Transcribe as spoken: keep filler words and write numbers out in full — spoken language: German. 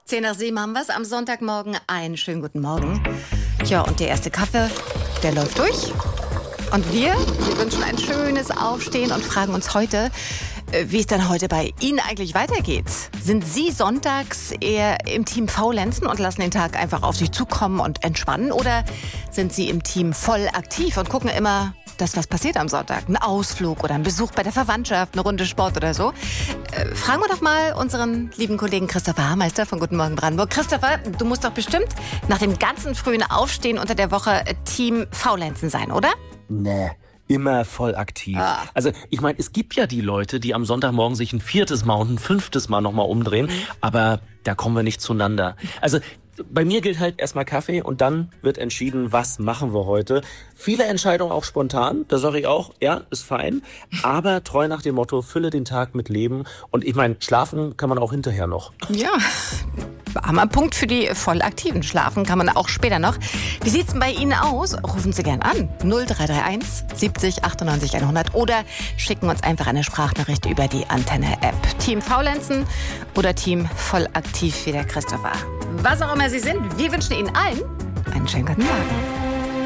Zehn nach sieben haben wir es am Sonntagmorgen. Einen schönen guten Morgen. Ja, und der erste Kaffee, der läuft durch. Und wir, wir wünschen ein schönes Aufstehen und fragen uns heute, wie es dann heute bei Ihnen eigentlich weitergeht. Sind Sie sonntags eher im Team Faulenzen und lassen den Tag einfach auf sich zukommen und entspannen? Oder sind Sie im Team voll aktiv und gucken immer, das, was passiert am Sonntag? Ein Ausflug oder ein Besuch bei der Verwandtschaft, eine Runde Sport oder so? Äh, fragen wir doch mal unseren lieben Kollegen Christopher Hameister von Guten Morgen Brandenburg. Christopher, du musst doch bestimmt nach dem ganzen frühen Aufstehen unter der Woche Team Faulenzen sein, oder? Nee. Immer voll aktiv. Ah. Also ich meine, es gibt ja die Leute, die am Sonntagmorgen sich ein viertes Mal und ein fünftes Mal nochmal umdrehen, mhm. aber da kommen wir nicht zueinander. Also bei mir gilt halt erstmal Kaffee und dann wird entschieden, was machen wir heute. Viele Entscheidungen auch spontan, da sage ich auch, ja, ist fein, aber treu nach dem Motto, fülle den Tag mit Leben. Und ich meine, schlafen kann man auch hinterher noch. Ja, haben wir einen Punkt für die Vollaktiven. Schlafen kann man auch später noch. Wie sieht's denn bei Ihnen aus? Rufen Sie gern an. null drei drei eins siebzig achtundneunzig hundert oder schicken uns einfach eine Sprachnachricht über die Antenne-App. Team Faulenzen oder Team Vollaktiv wie der Christopher. Was auch immer Sie sind, wir wünschen Ihnen allen einen schönen guten Morgen.